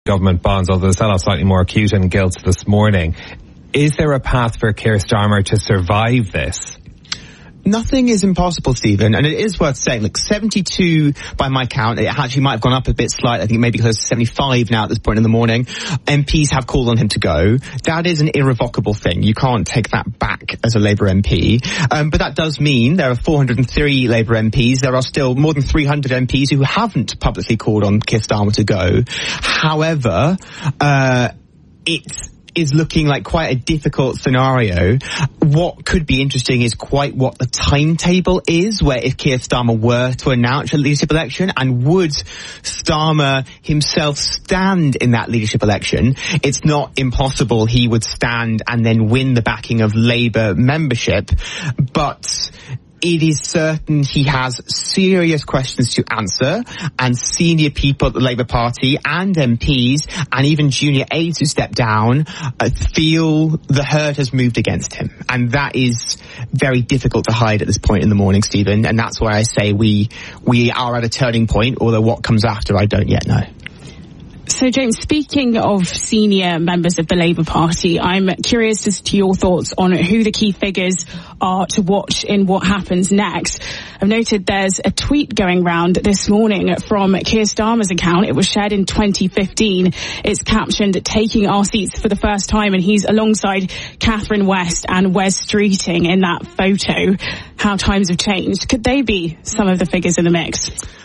government bonds, although the sell-off slightly more acute in gilts this morning. Is there a path for Keir Starmer to survive this? Nothing is impossible, Stephen, and it is worth saying, look, 72 by my count, it actually might have gone up a bit slightly, I think maybe close to 75 now at this point in the morning. MPs have called on him to go. That is an irrevocable thing. You can't take that back as a Labour MP. But that does mean there are 403 Labour MPs. There are still more than 300 MPs who haven't publicly called on Keir Starmer to go. However, is looking like quite a difficult scenario. What could be interesting is quite what the timetable is, where if Keir Starmer were to announce a leadership election, and would Starmer himself stand in that leadership election, it's not impossible he would stand and then win the backing of Labour membership, but it is certain he has serious questions to answer, and senior people at the Labour Party and MPs and even junior aides who step down feel the herd has moved against him. And that is very difficult to hide at this point in the morning, Stephen. And that's why I say we are at a turning point, although what comes after I don't yet know. So, James, speaking of senior members of the Labour Party, I'm curious as to your thoughts on who the key figures are to watch in what happens next. I've noted there's a tweet going round this morning from Keir Starmer's account. It was shared in 2015. It's captioned, "Taking our seats for the first time," and he's alongside Catherine West and Wes Streeting in that photo. How times have changed. Could they be some of the figures in the mix?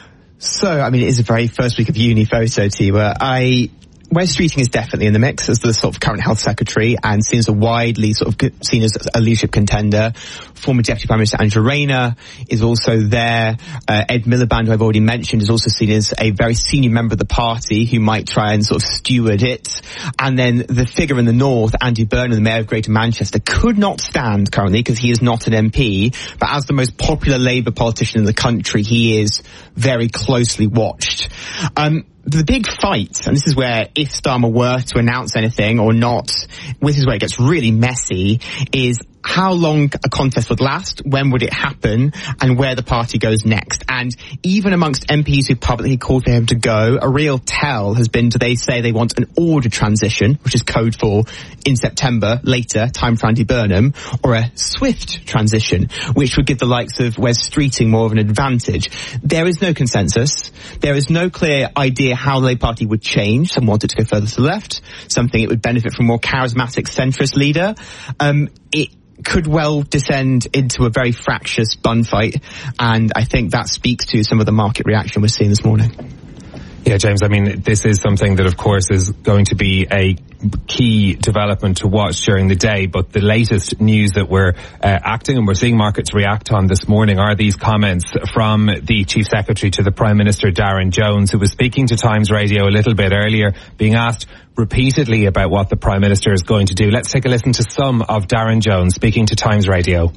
So, I mean, it is a very first week of uni photo, Tiwa. Wes Streeting is definitely in the mix as the sort of current health secretary and seems widely sort of seen as a leadership contender. Former Deputy Prime Minister Angela Rayner is also there. Ed Miliband, who I've already mentioned, is also seen as a very senior member of the party who might try and sort of steward it. And then the figure in the north, Andy Burnham, the Mayor of Greater Manchester, could not stand currently because he is not an MP. But as the most popular Labour politician in the country, he is very closely watched. The big fight, and this is where if Starmer were to announce anything or not, this is where it gets really messy, is how long a contest would last, when would it happen, and where the party goes next. And even amongst MPs who publicly called for him to go, a real tell has been, do they say they want an ordered transition, which is code for in September, later, time for Andy Burnham, or a swift transition, which would give the likes of Wes Streeting more of an advantage. There is no consensus. There is no clear idea how the Labour Party would change. Some want it to go further to the left. Some think it would benefit from a more charismatic centrist leader. It could well descend into a very fractious bun fight, and I think that speaks to some of the market reaction we're seeing this morning. Yeah, James, I mean, this is something that, of course, is going to be a key development to watch during the day, but the latest news that we're acting and we're seeing markets react on this morning are these comments from the Chief Secretary to the Prime Minister, Darren Jones, who was speaking to Times Radio a little bit earlier, being asked repeatedly about what the Prime Minister is going to do. Let's take a listen to some of Darren Jones speaking to Times Radio.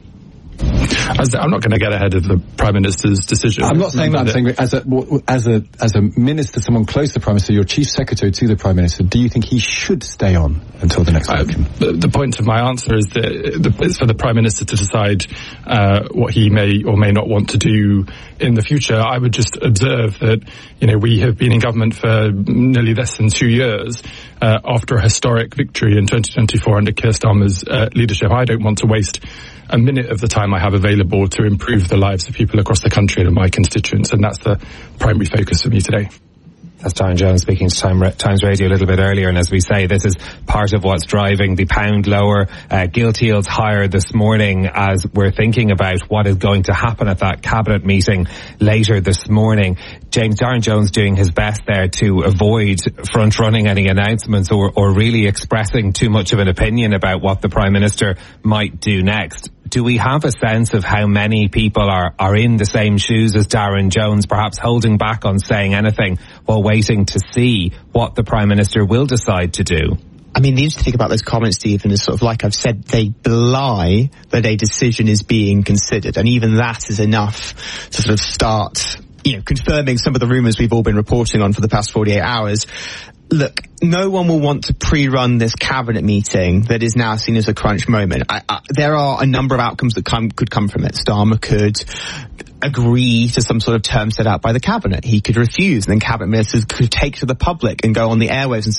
I'm not going to get ahead of the Prime Minister's decision. I'm not saying that. I'm saying as a minister, someone close to the Prime Minister, your Chief Secretary to the Prime Minister, do you think he should stay on until the next election? The point of my answer is that it's for the Prime Minister to decide what he may or may not want to do in the future. I would just observe that, we have been in government for nearly less than 2 years after a historic victory in 2024 under Keir Starmer's leadership. I don't want to waste a minute of the time I have available to improve the lives of people across the country and my constituents, and that's the primary focus for me today. That's Darren Jones speaking to Times Radio a little bit earlier, and as we say, this is part of what's driving the pound lower, gilt yields higher this morning as we're thinking about what is going to happen at that cabinet meeting later this morning. James, Darren Jones doing his best there to avoid front-running any announcements or really expressing too much of an opinion about what the Prime Minister might do next. Do we have a sense of how many people are in the same shoes as Darren Jones, perhaps holding back on saying anything while waiting to see what the Prime Minister will decide to do? I mean, the interesting thing about those comments, Stephen, is sort of like I've said, they belie that a decision is being considered. And even that is enough to sort of start, confirming some of the rumours we've all been reporting on for the past 48 hours. look, no one will want to pre-run this cabinet meeting that is now seen as a crunch moment. There are a number of outcomes that could come from it. Starmer could agree to some sort of term set out by the cabinet. He could refuse, and then cabinet ministers could take to the public and go on the airwaves and